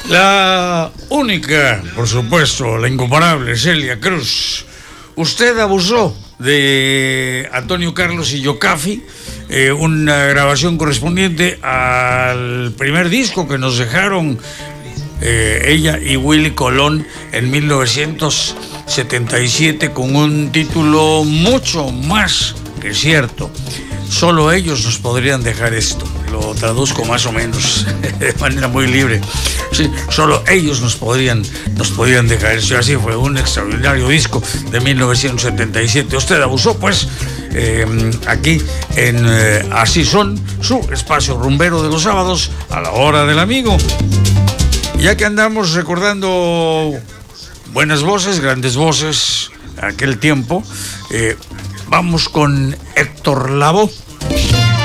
La única, por supuesto, la incomparable Celia Cruz. Usted abusó de Antonio Carlos y Yocafi, una grabación correspondiente al primer disco que nos dejaron ella y Willy Colón en 1977, con un título mucho más que cierto. Solo ellos nos podrían dejar esto. Lo traduzco más o menos de manera muy libre. Sí, solo ellos nos podrían dejar esto. Y así fue un extraordinario disco de 1977. Usted abusó, pues, aquí en Así Son, su espacio rumbero de los sábados a la hora del amigo. Ya que andamos recordando buenas voces, grandes voces, aquel tiempo, vamos con Héctor Lavoe.